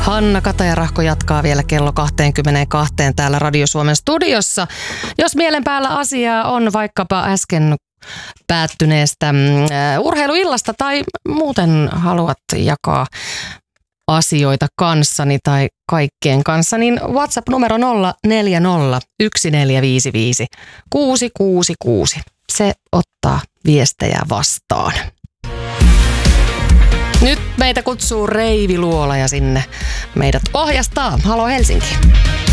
Hanna Kataja-Rahko jatkaa vielä kello 22 täällä Radio Suomen studiossa. Jos mielen päällä asiaa on vaikkapa äsken päättyneestä urheiluillasta tai muuten haluat jakaa asioita kanssani tai kaikkien kanssa, niin WhatsApp-numero 040 1455 666. Se ottaa viestejä vastaan. Nyt meitä kutsuu Reivi Luola ja sinne meidät ohjastaa. Halo Helsinki.